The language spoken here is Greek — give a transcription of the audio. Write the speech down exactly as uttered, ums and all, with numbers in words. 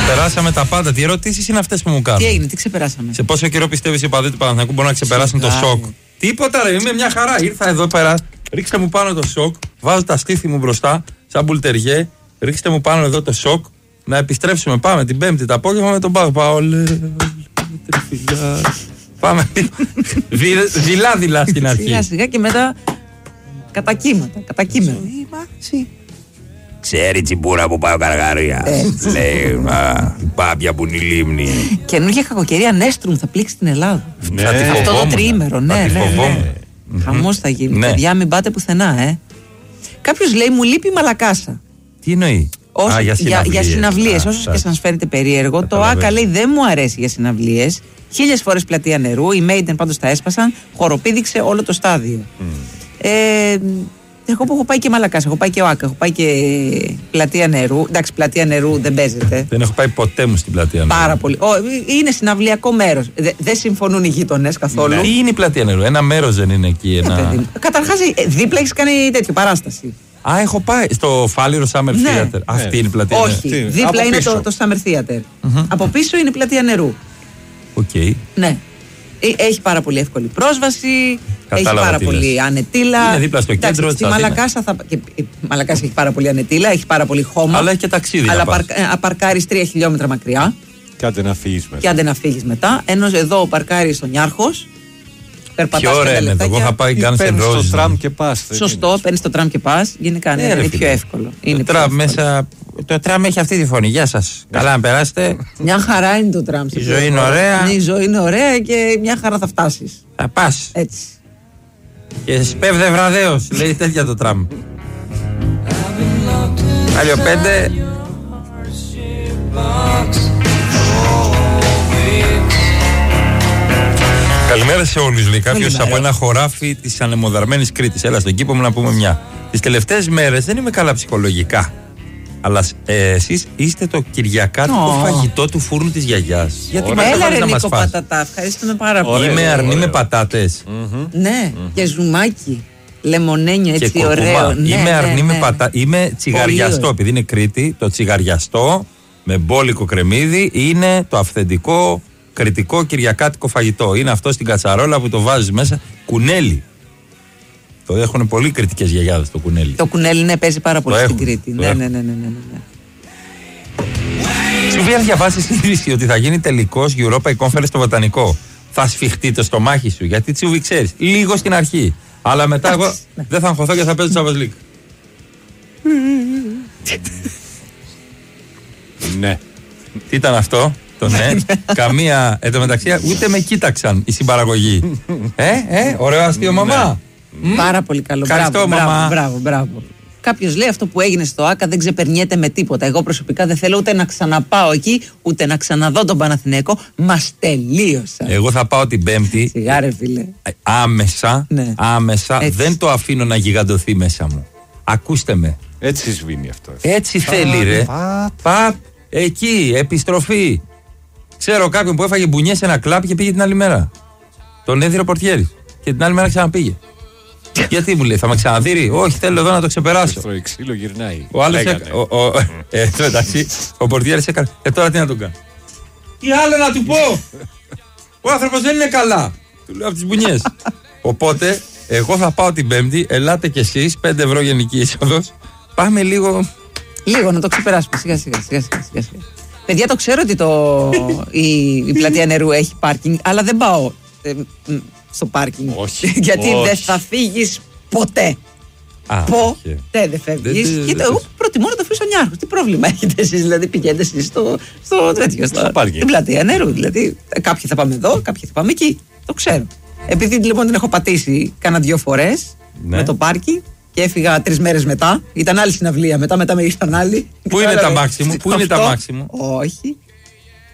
Ξεπεράσαμε τα πάντα. Τι ερωτήσεις είναι αυτές που μου κάνουν? Τι έγινε, τι ξεπεράσαμε? Σε πόσο καιρό πιστεύεις οι οπαδοί του Παναθηναϊκού μπορούν να ξεπεράσουν το σοκ? Τίποτα, ρε, είμαι μια χαρά. Ήρθα εδώ πέρα, ρίξτε μου πάνω το σοκ, βάζω τα στήθη μου μπροστά, σαν μπουλτεριέ, ρίξτε μου πάνω εδώ το σοκ, να επιστρέψουμε. Πάμε την Πέμπτη το απόγευμα με τον Πάγο. Πάω, λε, τρεφιλιά. Πάμε. Δειλά-δειλά στην αρχή. Σιγά σιγά και μετά κατά κύματα, κατά κείμενα. Ξέρει τσιμπούρα που πάει ο Καργαρία. Λέει, μα, η πάπια που είναι η λίμνη. Καινούργια κακοκαιρία Νέστρουμ θα πλήξει την Ελλάδα. Ναι, αυτό το τριήμερο, ναι, ναι, ναι. Χαμός θα γίνει. Ναι. Παιδιά, μην πάτε πουθενά, ε. Κάποιος λέει, μου λείπει η Μαλακάσα. Τι εννοεί? Όσο, Α, για συναυλίες. Για, για συναυλίες, Α, όσο και σας φαίνεται περίεργο, το Καταλαβαίνω. ΆΚΑ λέει δεν μου αρέσει για συναυλίες. Χίλιες φορές πλατεία νερού, οι Maiden πάντως τα έσπασαν, χοροπήδηξε όλο το στάδιο. Mm. Ε, εγώ που έχω πάει και Μαλακάσα, έχω πάει και ο ΆΚΑ, έχω πάει και πλατεία νερού. Εντάξει, πλατεία νερού δεν παίζεται. Δεν έχω πάει ποτέ μου στην πλατεία νερού. Πάρα πολύ. Ο, είναι συναυλιακό μέρος. Δε, δεν συμφωνούν οι γείτονες καθόλου. Ναι. Τι είναι η πλατεία νερού? Ένα μέρος δεν είναι εκεί. Ένα... Ε, Καταρχάς, δίπλα έχεις κάνει τέτοιο παράσταση. Α, έχω πάει στο Φάληρο Summer Ναι. Theater. Αυτή Ναι. είναι η πλατεία Όχι, νερού. δίπλα Από είναι πίσω. το, το Summer Theater. Mm-hmm. Από πίσω είναι η πλατεία νερού. Οκ. Okay. Ναι. Ε, Έχει πάρα πολύ εύκολη πρόσβαση. Κατάλαβα έχει πάρα τι πολύ λες. ανετήλα. Είναι δίπλα στο Εντάξει, κέντρο Στη της Αθήνας. Μαλακάσα, θα... και, η Μαλακάσα έχει πάρα πολύ ανετήλα, έχει πάρα πολύ χώμα. Αλλά έχει και ταξίδι. Αλλά να πας. παρ, ε, απαρκάρεις τρία χιλιόμετρα μακριά Και άντε να φύγεις και μετά. άντε να φύγεις μετά. Ενώ εδώ παρκάρεις στον Νιάρχος. Περπατάς Πιο ωραία πέντε είναι εδώ. Εγώ λεπτάκια. είχα πάει Guns N' Παίρνεις το Roses. τραμ και πας. δεν Σωστό, είναι. παίρνεις το τραμ και πας. Γενικά ναι, Ναι, ρε είναι φίλε. πιο εύκολο. Είναι Το πιο τραμ εύκολο. μέσα. Το τραμ έχει αυτή τη φωνή. Γεια σας. Καλά να περάσετε. Μια χαρά είναι το τραμ. Η ζωή είναι ωραία. Ναι, η ζωή είναι ωραία και μια χαρά θα φτάσεις. Θα πας. Έτσι. Και σπέβδε βραδέως. Λέει τέτοια το τραμ. Άλλο πέντε. Καλημέρα σε όλους, λέει κάποιος Καλημέρα. από ένα χωράφι της ανεμοδαρμένης Κρήτης. Έλα στον κήπο μου να πούμε μια. Τις τελευταίες μέρες δεν είμαι καλά ψυχολογικά. Αλλά ε, εσείς είστε το κυριακάτικο Ω. φαγητό του φούρνου της γιαγιάς. Γιατί μας Έλα έβαλες ρε να μας Νίκο φας? Πατατά, ευχαριστούμε πάρα πολύ. Ωραίο. Είμαι αρνή με ωραίο. πατάτες. Ναι, και ζουμάκι. Λεμονένιο, Και έτσι κουρκουμά. ωραίο. Ναι, Είμαι ναι, αρνή με ναι. πατάτες. Είμαι τσιγαριαστό. ωραίο. Επειδή είναι Κρήτη, το τσιγαριαστό με μπόλικο κρεμμύδι είναι το αυθεντικό κρητικό κυριακάτικο φαγητό. Είναι αυτό στην κατσαρόλα που το βάζεις μέσα. Κουνέλι. Το έχουν πολύ κριτικές γιαγιάδες το κουνέλι. Το κουνέλι ναι, παίζει πάρα πολύ Το στην έχουν, Κρήτη. το Ναι, έχουν. ναι, ναι, ναι, ναι, ναι. Σου βγαίνει διαβάσει είδηση ότι θα γίνει τελικός Europa Conference στο Βοτανικό. Θα σφιχτεί το στομάχι σου. Γιατί Τσούβι ξέρεις, λίγο στην αρχή. Αλλά μετά εγώ δεν θα αγχωθώ και θα παίζω Champions League. Ναι. Τι ήταν αυτό, το ναι. Καμία. Εν τω μεταξύ, ούτε με κοίταξαν η συμπαραγωγή. ε, ε, ωραίο αστείο, μαμά. Πάρα πολύ καλό. Ευχαριστώ, μπράβο, μαμά. μπράβο, μπράβο, μπράβο. Κάποιος λέει αυτό που έγινε στο ΆΚΑ δεν ξεπερνιέται με τίποτα. Εγώ προσωπικά δεν θέλω ούτε να ξαναπάω εκεί, ούτε να ξαναδώ τον Παναθηναϊκό. Μας τελείωσα. Εγώ θα πάω την Πέμπτη. Σιγά ρε φίλε. Άμεσα, Ναι. άμεσα. Έτσι. Δεν το αφήνω να γιγαντωθεί μέσα μου. Ακούστε με. Έτσι σβήνει αυτό. Έτσι θέλει, ρε. παπ. Παπ, εκεί, επιστροφή. Ξέρω κάποιον που έφαγε μπουνιές σε ένα κλαμπ και πήγε την άλλη μέρα. Τον έδιρε ο πορτιέρης. Και την άλλη μέρα ξαναπήγε. Γιατί μου λέει, θα με ξαναδείρει? Όχι, θέλω εδώ να το ξεπεράσω. Στο ξύλο γυρνάει. Ο άλλος Έκανε. έκανε. Ο, ο, ε, εν τω μεταξύ, ο πορτιέρης έκανε. Ε, τώρα τι να τον κάνω? Τι άλλο να του πω? Ο άνθρωπος δεν είναι καλά. Του λέω από τις μπουνιές. Οπότε, εγώ θα πάω την Πέμπτη, ελάτε κι εσείς, πέντε ευρώ γενική είσοδος. Πάμε λίγο. Λίγο να το ξεπεράσουμε. Σιγά σιγά. σιγά, σιγά, σιγά, σιγά. Παιδιά, το ξέρω ότι το, η, η πλατεία νερού έχει πάρκινγκ, αλλά δεν πάω ε, μ, στο πάρκινγκ. Όχι, Γιατί όχι. δεν θα φύγεις ποτέ. Α, Ποτέ όχι. δεν φεύγεις. Δεν- Και το- δεν- εγώ προτιμώ να το αφήσω Νιάρχος. Τι πρόβλημα έχετε εσείς, δηλαδή πηγαίνετε εσείς στο, στο, τέτοιο, στο, Στο πάρκινγκ. στην πλατεία νερού. Δηλαδή, ε, κάποιοι θα πάμε εδώ, κάποιοι θα πάμε εκεί. Το ξέρω. Επειδή λοιπόν την έχω πατήσει κάνα δυο φορές Ναι. με το πάρκινγκ και έφυγα τρεις μέρες μετά. Ήταν άλλη συναυλία. Μετά, μετά με ήρθαν άλλοι. Πού είναι τα μάξι μου, πού είναι τα Αυτό, μάξι μου? Όχι.